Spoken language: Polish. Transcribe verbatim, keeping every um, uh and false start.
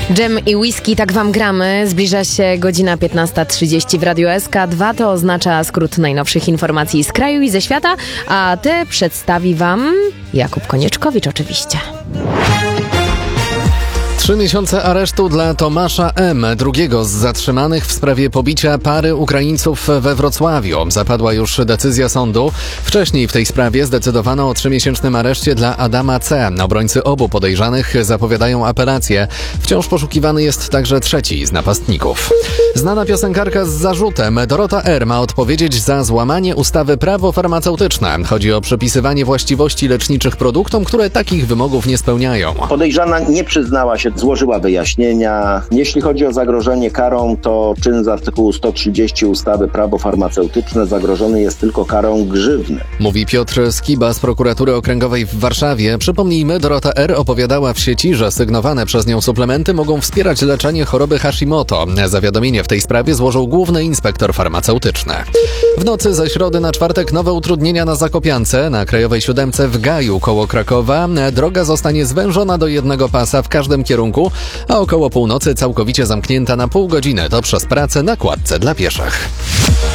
Dżem i whisky, tak wam gramy. Zbliża się godzina piętnasta trzydzieści w Radiu S K dwa. To oznacza skrót najnowszych informacji z kraju i ze świata, a te przedstawi wam Jakub Konieczkowicz oczywiście. Trzy miesiące aresztu dla Tomasza M., drugiego z zatrzymanych w sprawie pobicia pary Ukraińców we Wrocławiu. Zapadła już decyzja sądu. Wcześniej w tej sprawie zdecydowano o trzymiesięcznym areszcie dla Adama C. Obrońcy obu podejrzanych zapowiadają apelację. Wciąż poszukiwany jest także trzeci z napastników. Znana piosenkarka z zarzutem Dorota R. ma odpowiedzieć za złamanie ustawy Prawo farmaceutyczne. Chodzi o przypisywanie właściwości leczniczych produktom, które takich wymogów nie spełniają. Podejrzana nie przyznała się, złożyła wyjaśnienia. Jeśli chodzi o zagrożenie karą, to czyn z artykułu sto trzydzieści ustawy Prawo farmaceutyczne zagrożony jest tylko karą grzywny. Mówi Piotr Skiba z Prokuratury Okręgowej w Warszawie. Przypomnijmy, Dorota R. opowiadała w sieci, że sygnowane przez nią suplementy mogą wspierać leczenie choroby Hashimoto. Zawiadomienie w tej sprawie złożył główny inspektor farmaceutyczny. W nocy ze środy na czwartek nowe utrudnienia na Zakopiance. Na Krajowej Siódemce w Gaju koło Krakowa droga zostanie zwężona do jednego pasa w każdym kierunku, a około północy całkowicie zamknięta na pół godziny. To przez pracę na kładce dla pieszych.